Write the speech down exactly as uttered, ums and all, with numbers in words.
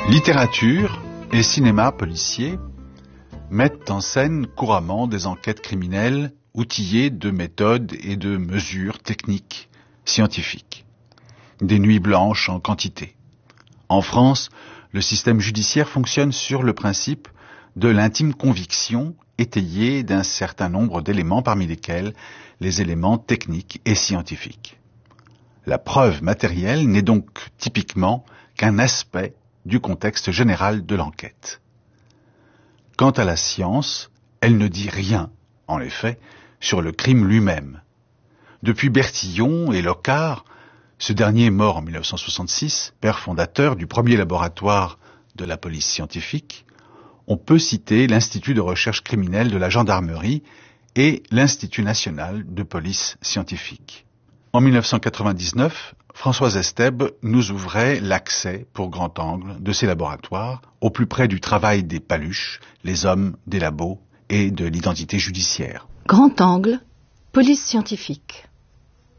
Littérature et cinéma policier mettent en scène couramment des enquêtes criminelles outillées de méthodes et de mesures techniques scientifiques. Des nuits blanches en quantité. En France, le système judiciaire fonctionne sur le principe de l'intime conviction étayée d'un certain nombre d'éléments, parmi lesquels les éléments techniques et scientifiques. La preuve matérielle n'est donc typiquement qu'un aspect du contexte général de l'enquête. Quant à la science, elle ne dit rien, en effet, sur le crime lui-même. Depuis Bertillon et Locard, ce dernier mort en mille neuf cent soixante-six, père fondateur du premier laboratoire de la police scientifique, on peut citer l'Institut de recherche criminelle de la gendarmerie et l'Institut national de police scientifique. En mille neuf cent quatre-vingt-dix-neuf, Françoise Estèbe nous ouvrait l'accès pour grand angle de ces laboratoires, au plus près du travail des paluches, les hommes des labos et de l'identité judiciaire. Grand angle, police scientifique.